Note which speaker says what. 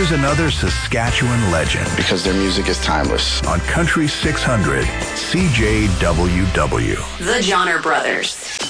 Speaker 1: Here's another Saskatchewan legend.
Speaker 2: Because their music is timeless.
Speaker 1: On Country 600, CJWW.
Speaker 3: The Johnner Brothers.